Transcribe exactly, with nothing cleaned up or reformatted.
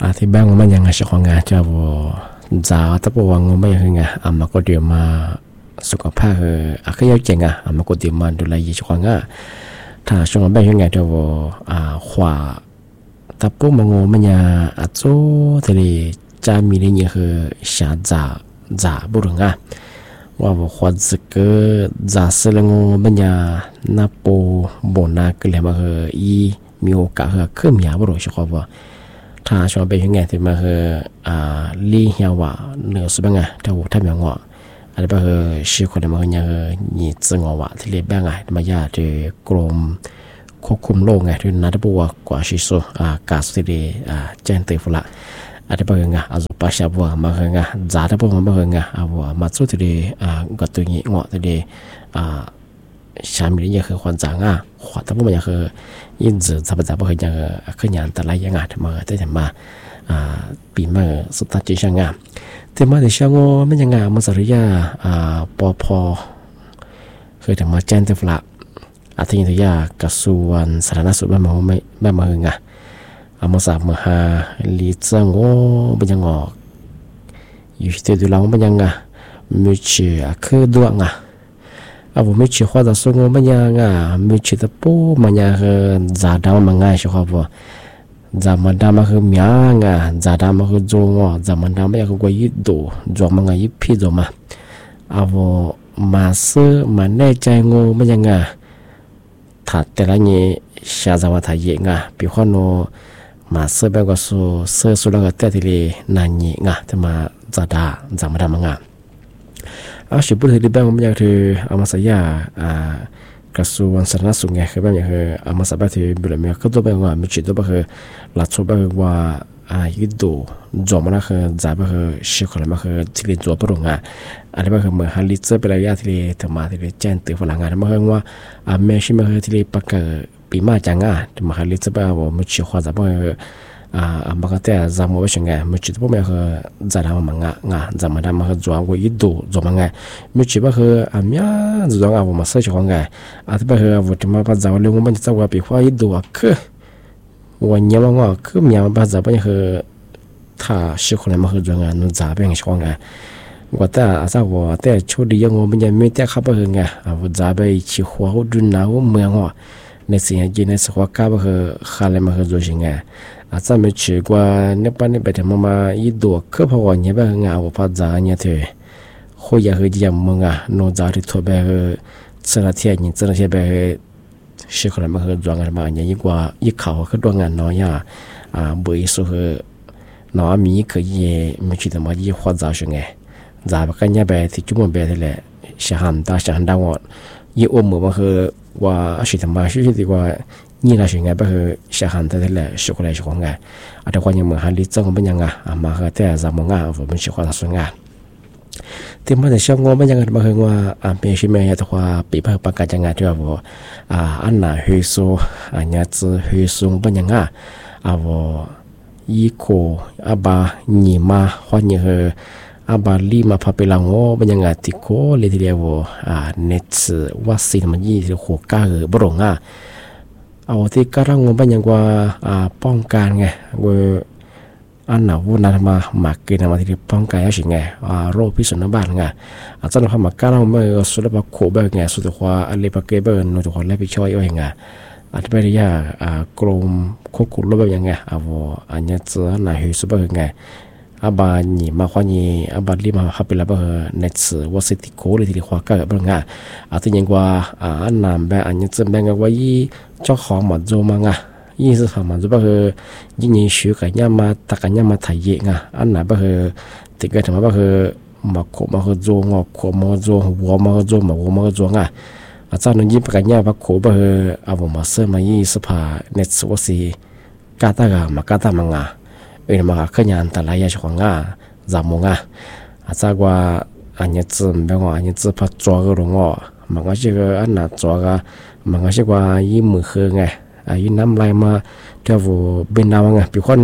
ที่บ้านมันยังชอบงานจะว่าจะถ้าบอกว่ามันยังไงอ่ะมันก็เดี๋ยวมาสุขภาพเอออ่ะก็ยังเจ๋งอ่ะอ่ะมันก็เดี๋ยวมาดูแลยิ่งชอบงานถ้าช่วงบ้านยังไงจะว่าอ่าขวาถ้าปุ๊บมันมันยังอ่ะโจ้ทะเลจะมีเรื่องคือชาจ่าจ่าบุรุษอ่ะว่าว่าขวาจะเกิดจ่าเสลงมันยังนับปูบนนักเลยมาคืออีมีโอกาสคือขึ้นยาบุรุษชอบว่าถ้าชอบไปยังไงที่มาคืออ่าลีเฮียว่าเนื้อสุดเป็นไงถ้าหูถ้าอย่างว่าอะไรไปคือชื่อคนมาคือยังยี่จึงว่าที่เรียบแบบไงมาญาติกรมควบคุมโรคไงที่นัดบัวกว่าชิโซอ่ากาสติเดอ่าแจ้งเตือนฟุละอะไรไปคือไงอาจุปัชชาบัวมาคือไงจ่าที่บัวมาคือไงอาบัวมาสุดที่เดอ่ากัตัวนี้งอที่เดอ่าชามีเรื่องคือความจางอ่ะขวดที่บัวมันคือยินดีจะไปจับก็คือยังขึ้นยันแต่ละยังไงมาได้แต่มาอ่าปีมาสุดท้ายจะช่างงานแต่มาในช่างว่าไม่ยังงานมาสักระยะอ่าปอพอคือแต่มาแจ้งเตือนละอาทิตย์ที่ยากระทรวงสาธารณสุขบ้านมาไม่บ้านมาหึงอ่ะอามาสามมาหาลีจังโง่ไม่ยังออกอยู่ที่ดูเราไม่ยังอ่ะไม่เชื่อคือดวงอ่ะอาผมไม่เชื่อว่าจะส่งมันยังอ่ะไม่เชื่อแต่ปูมันยังคือจ่าดาวมันง่ายใช่ครับว่าจ่ามันดาวมันคือเมียงอ่ะจ่าดาวมันคือโจงอ่ะจ่ามันดาวมันยังคือว่ายึดดูโจมันง่ายยึดพี่โจมาอาผมมาซื้อมันแน่ใจงูมันยังอ่ะถ้าแต่ละเนี่ยชาจะว่าถ่ายเองอ่ะพี่คนโนมาซื้อแบบก็สู้ซื้อสุดแล้วก็แต่ที่เลยนานเนี่ยอ่ะจะมาจ่าดาจ่ามันดาวมันง่ายอาชีพที่ดีบ้างมันยังคืออามาสยาอ่ากระทรวงสาธารณสุขไงคือแบบอย่างคืออามาสแบบที่บุรุษมีก็ตัวแบบว่ามีจุดตัวแบบคือหลักสูตรแบบว่าอ่ายึดดูจอมันก็คือจ่ายแบบคือสิ่งของมันคือที่เรียนจบปรุงอ่ะอะไรแบบคือเหมือนฮันลิซเป็นระยะที่เรียนธรรมะที่เรียนแจ้งตื่นฝรั่งอ่ะมันคือว่าอ่าแม่ชิมันคือที่เรียนประกาศปีมาจังอ่ะที่มันฮันลิซแบบว่ามีชื่อว่าจ่ายแบบคืออ่าบางทีจำไม่ได้ไงไม่คิดว่ามันคือจะทำมังงะงะจำไม่ได้มันคือจวงกูยึดดูจวงมังงะไม่คิดว่าคืออ่ะมีอ่ะจวงอ่ะผมมาเสิร์ชของไงอ่ะที่แบบคือว่าที่มาพัฒนาเรื่องมันจะว่าปีว่ายึดดูอ่ะคือวันนี้มันว่าคือมีอะไรพัฒนาไปคือถ้าสิ่งคนนั้นมันคือจวงอ่ะนุ่งจ่าเป็นของไงว่าแต่อาจจะว่าแต่ช่วงนี้ยังมันยังไม่ได้เข้าไปคือไงอ่ะว่าจ่าไปชิหัวเขาดูหนาวเมืองว่าในสิ่งที่ในสภาพก็คือขาเลยมันคือจวงไงอาจจะไม่ชื่อกว่าเนี่ยปนี่ไปทำมาอีดัวคือเพราะว่าเนี่ยแบบงานว่าพัฒนาเนี่ยเถอะคุยกับที่ยังมึงอ่ะโน้ตจารีทั่วไปคือสถานที่นี่สถานที่แบบสิ่งคนมันคือดวงงานมาเนี่ยยิ่งกว่ายิ่งเขาคือดวงงานน้อยอ่ะอ่าบุยสุคือน้อยมีคือยี่ไม่ชื่อแต่มายี่พัฒนาสิ่งไงจ่าแบบกันเนี่ยแบบที่จุ่มแบบที่แหละเสียหันตาเสียหันดาวยี่อมมือมันคือว่าสิ่งที่มาสิ่งที่ว่านี่นะสิ่งไงก็คือเสียหันแต่ที่แหละสุขเลยสุขของไงอาจจะความยังเหมือนฮันลิจังเป็นยังไงมาคือแต่จำงานผมเป็นสิ่งความสวยงามที่มันจะช่างงเป็นยังไงมาคือว่าอ่าเป็นสิ่งไม่ใช่ตัวปีเพื่อประกาศยังไงที่ว่าอ่าอันน่ะเฮโซอันนี้จะเฮโซเป็นยังไงอ่าว่าอีโคอาบาหนีมาวันนี้คืออาบาลีมาพาไปลังโอเป็นยังไงที่โคเลยทีเดียวอ่าเนตวัคซีนมันยี่ที่หัวก้าบรงอ่ะเอาที่กระงงเป็นยังว่าอ่าป้องกันไงว่าอันน่ะวุ้นนั้นมาหมักกินมาที่ป้องกันอะไรไงอ่าโรคพิษสุนัขบ้านไงอาจจะเราทำหมักกระงงเมื่อสุดแล้วโคเบอร์ไงสุดว่าอะไรปะเกเบอร์นู่นทุกคนเล่นไปช่วยว่าไงอาจจะไม่ได้ยากอ่ากรมควบคุมโรคแบบยังไงอ่าว่าอันนี้จะน่าหิวสุดแบบไงอาบานี่มาควานี่อาบาลีมาฮับไปแล้วเบอร์เนตส์วัสดุโคเลยที่ขวาก็แบบไงอาจจะยังว่าอ่าอันนั้นแบบอันนี้จะแบ่งว่ายี่เจ้าของมาโจมังอ่ะยี่สิบสามมันจะแบบคือยิ่งยิ่งชื่อกันยังมาตะกันยังมาถ่ายเองอ่ะอันนั้นแบบคือติดกันทำไมแบบคือมาขบมาคือโจงอ่ะขบมาโจหัวมาโจมาหัวมาโจงอ่ะอาจารย์ยิ่งกันยังแบบขบแบบคือเอาผมมาเสริมมายี่สิบห้าเน็ตวัสดุกาตากามากาตามังอ่ะเอ็นมาขึ้นยันแต่ละอย่างของอ่ะจำมงอ่ะอาจารย์ว่าอันนี้จะแบบว่าอันนี้จะพัดจัวก็ลงอ่ะมันก็จะอันนั้นจัวก็มันก็จะว่ายี่มือคือไงอายุน้ำลายมาเท่าเป็นดาวไงปีคน